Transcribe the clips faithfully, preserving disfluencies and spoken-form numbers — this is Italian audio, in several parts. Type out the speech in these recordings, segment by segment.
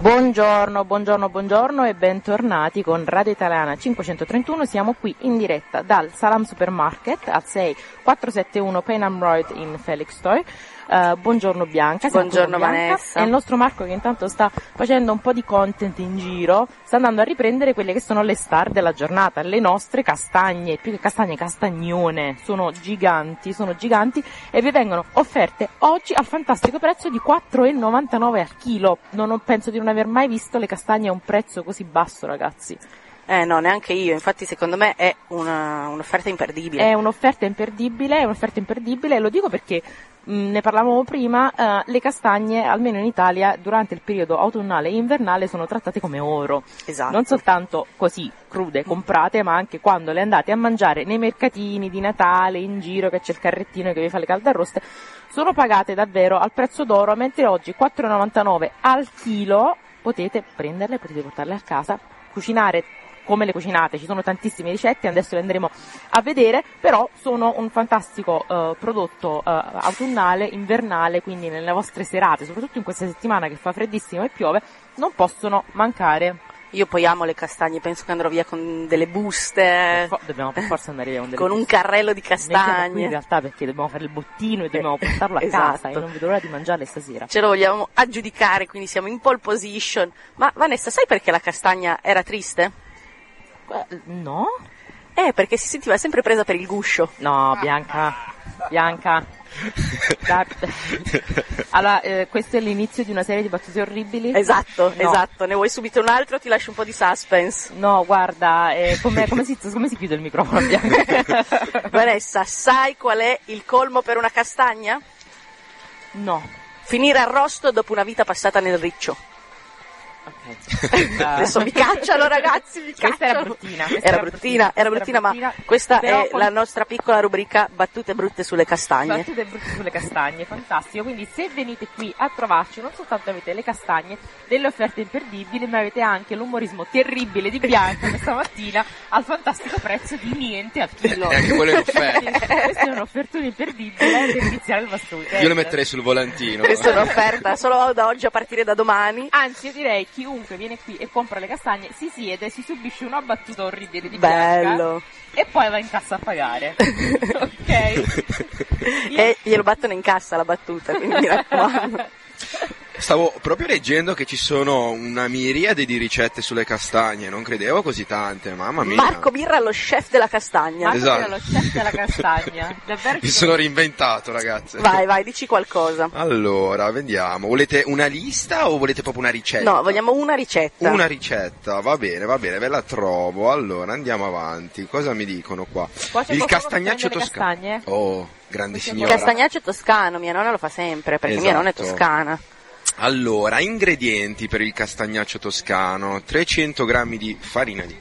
Buongiorno, buongiorno, buongiorno e bentornati con Radio Italiana cinquecentotrentuno. Siamo qui in diretta dal Salam Supermarket al sei quattrocentosettantuno Paynham Road in Felixstowe. Uh, buongiorno Bianca. Buongiorno Bianca, Vanessa. E il nostro Marco, che intanto sta facendo un po' di content in giro, sta andando a riprendere quelle che sono le star della giornata, le nostre castagne, più che castagne, castagnone. Sono giganti, sono giganti e vi vengono offerte oggi al fantastico prezzo di quattro virgola novantanove al chilo. Non ho, penso di non aver mai visto le castagne a un prezzo così basso, ragazzi. Eh no, neanche io, infatti secondo me è una, un'offerta imperdibile. È un'offerta imperdibile, è un'offerta imperdibile, e lo dico perché mh, ne parlavamo prima, uh, le castagne, almeno in Italia, durante il periodo autunnale e invernale sono trattate come oro. Esatto. Non soltanto così, crude, comprate, ma anche quando le andate a mangiare nei mercatini di Natale, in giro, che c'è il carrettino che vi fa le caldarroste, sono pagate davvero al prezzo d'oro, mentre oggi quattro virgola novantanove al chilo potete prenderle, potete portarle a casa, cucinare come le cucinate. Ci sono tantissime ricette, adesso le andremo a vedere, però sono un fantastico uh, prodotto uh, autunnale, invernale, quindi nelle vostre serate, soprattutto in questa settimana che fa freddissimo e piove, non possono mancare. Io poi amo le castagne, penso che andrò via con delle buste. For- dobbiamo per forza andare via con delle con buste. Un carrello di castagne. Qui in realtà perché dobbiamo fare il bottino e dobbiamo portarlo a Esatto. casa, e non vedo l'ora di mangiarle stasera. Ce lo vogliamo aggiudicare, quindi siamo in pole position. Ma Vanessa, sai perché la castagna era triste? No? Eh, perché si sentiva sempre presa per il guscio. No, Bianca, Bianca. Da... Allora, eh, questo è l'inizio di una serie di battute orribili? Esatto, no. esatto. Ne vuoi subito un altro? Ti lascio un po' di suspense. No, guarda, eh, come, come, si, come si chiude il microfono, Bianca? Vanessa, sai qual è il colmo per una castagna? No. Finire arrosto dopo una vita passata nel riccio. Okay. Adesso mi cacciano, ragazzi, mi questa cacciano. Era bruttina, questa era, era bruttina, era bruttina, ma bruttina, questa però è con... la nostra piccola rubrica battute brutte sulle castagne. Battute brutte sulle castagne, fantastico. Quindi se venite qui a trovarci, non soltanto avete le castagne, delle offerte imperdibili, ma avete anche l'umorismo terribile di Bianca questa mattina al fantastico prezzo di niente al chilo. E anche quello è un'offerta. Questa è un'offertuna imperdibile per iniziare il vostro weekend. Io lo metterei sul volantino. Questa è un'offerta solo da oggi a partire da domani. Anzi, io direi chiunque viene qui e compra le castagne si siede, si subisce una battuta orribile di Bello. Bianca e poi va in cassa a pagare. Ok? Io... E glielo battono in cassa la battuta, quindi mi raccomando. Stavo proprio leggendo che ci sono una miriade di ricette sulle castagne, non credevo così tante, mamma mia. Marco Birra, lo chef della castagna. Marco Esatto. Birra, lo chef della castagna. Davvero. Mi sono reinventato, ragazze. Vai, vai, dici qualcosa. Allora, vediamo. Volete una lista o volete proprio una ricetta? No, vogliamo una ricetta. Una ricetta, va bene, va bene, ve la trovo. Allora, andiamo avanti. Cosa mi dicono qua? Qua c'è Il qualcuno castagnaccio che prende le toscano. castagne? Oh, grande Il signora. castagnaccio toscano, mia nonna lo fa sempre, perché mia nonna è Esatto. toscana. Allora, ingredienti per il castagnaccio toscano: trecento grammi di farina di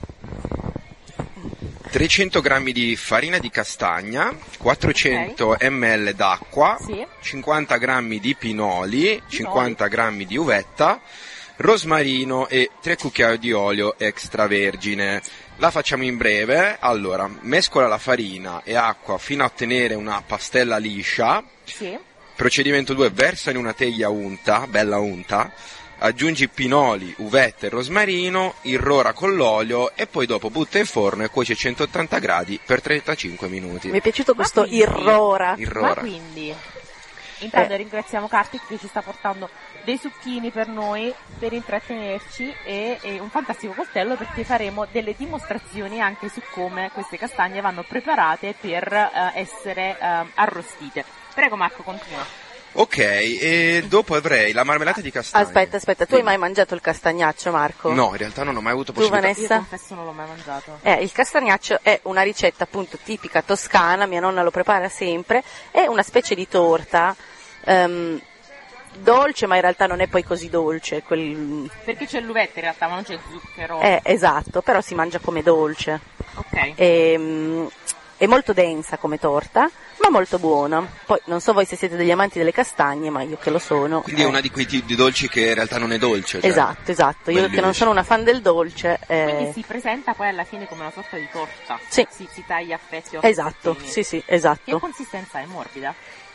trecento grammi di farina di castagna, quattrocento millilitri d'acqua, Sì. cinquanta grammi di pinoli, cinquanta grammi di uvetta, rosmarino e tre cucchiai di olio extravergine. La facciamo in breve. Allora, mescola la farina e acqua fino a ottenere una pastella liscia. Sì. Procedimento due, versa in una teglia unta, bella unta, aggiungi pinoli, uvetta e rosmarino, irrora con l'olio e poi dopo butta in forno e cuoce a centottanta gradi per trentacinque minuti. Mi è piaciuto questo quindi- irrora. Irrora. Ma quindi, intanto Eh. ringraziamo Kartik che ci sta portando dei succhini per noi, per intrattenerci, e, e un fantastico coltello, perché faremo delle dimostrazioni anche su come queste castagne vanno preparate per eh, essere eh, arrostite. Prego Marco, continua. Ok, e dopo avrei la marmellata di castagne. Aspetta, aspetta, tu hai mai mangiato il castagnaccio, Marco? No, in realtà non ho mai avuto Tu, possibilità. Vanessa? Io confesso non l'ho mai mangiato. Eh, il castagnaccio è una ricetta appunto tipica toscana, mia nonna lo prepara sempre, è una specie di torta ehm, dolce, ma in realtà non è poi così dolce. Quel... Perché c'è l'uvetta in realtà, ma non c'è zucchero. Eh, esatto, però si mangia come dolce. Ok. Ehm, è molto densa come torta, ma molto buona. Poi non so voi se siete degli amanti delle castagne, ma io che lo sono. Quindi è eh. una di quei tipi di dolci che in realtà non è dolce. Cioè. Esatto, esatto. Io che non Bellissimo. sono una fan del dolce. eh, Quindi si presenta poi alla fine come una sorta di torta. Sì. Si, si taglia a fetti o a Esatto, pezzettini. sì, sì, Che esatto. consistenza è? Morbida?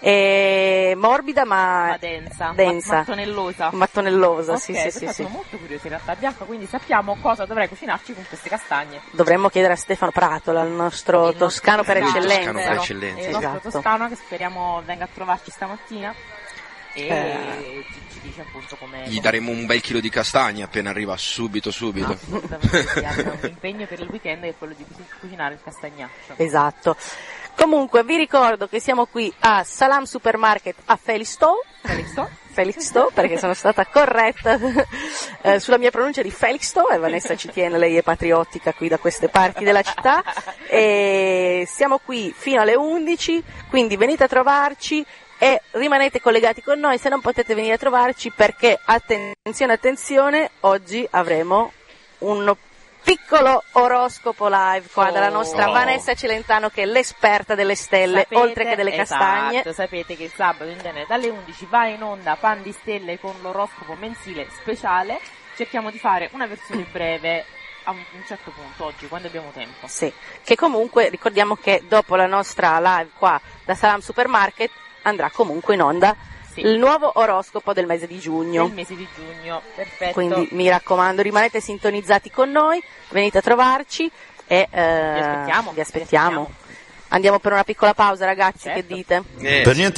È morbida ma, ma densa, densa. mattonellosa. Mattonellosa, Ok, sì, sì, sì, sì. Sono molto curiosa in realtà, Bianca, quindi sappiamo cosa dovrei cucinarci con queste castagne. Dovremmo chiedere a Stefano Pratola, il nostro Il toscano nostro per toscano eccellenza. per eccellenza. Il nostro Esatto. toscano che speriamo venga a trovarci stamattina e Eh. ci, ci dice appunto come... Gli daremo un bel chilo di castagne appena arriva, subito subito. Assolutamente sì, abbiamo un impegno per il weekend che è quello di cucinare il castagnaccio. Esatto. Comunque vi ricordo che siamo qui a Salam Supermarket a Felixstowe. Felixstowe? Felixstowe, perché sono stata corretta eh, sulla mia pronuncia di Felixstowe, e Vanessa ci tiene, lei è patriottica qui da queste parti della città, e siamo qui fino alle undici, quindi venite a trovarci e rimanete collegati con noi. Se non potete venire a trovarci, perché attenzione attenzione, oggi avremo un piccolo oroscopo live qua Oh. dalla nostra Oh. Vanessa Celentano, che è l'esperta delle stelle, Sapete, oltre che delle castagne. Esatto, sapete che il sabato in genere dalle undici va in onda Pan di Stelle con l'oroscopo mensile speciale. Cerchiamo di fare una versione breve a un, un certo punto oggi, quando abbiamo tempo. Sì, che comunque ricordiamo che dopo la nostra live qua da Salam Supermarket andrà comunque in onda Sì. il nuovo oroscopo del mese di giugno. Nel mese di giugno, perfetto. Quindi mi raccomando, rimanete sintonizzati con noi, venite a trovarci e eh, Vi aspettiamo, vi aspettiamo. vi aspettiamo. Andiamo per una piccola pausa, ragazzi, Certo. che dite? Eh, Per niente